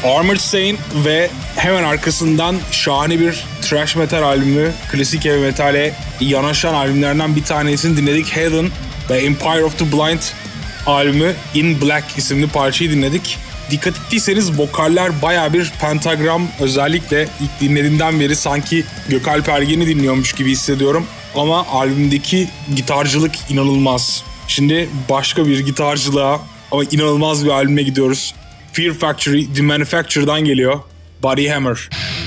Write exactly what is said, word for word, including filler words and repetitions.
Armored Saint ve hemen arkasından şahane bir thrash metal albümü, klasik heavy metale yanaşan albümlerden bir tanesini dinledik. Heaven ve Empire of the Blind albümü In Black isimli parçayı dinledik. Dikkat ettiyseniz vokaller baya bir pentagram, özellikle ilk dinlediğimden beri sanki Gökalp Ergen'i dinliyormuş gibi hissediyorum. Ama albümdeki gitarcılık inanılmaz. Şimdi başka bir gitarcılığa ama inanılmaz bir albüme gidiyoruz. Fear Factory, The Manufacture'dan geliyor. Body Hammer.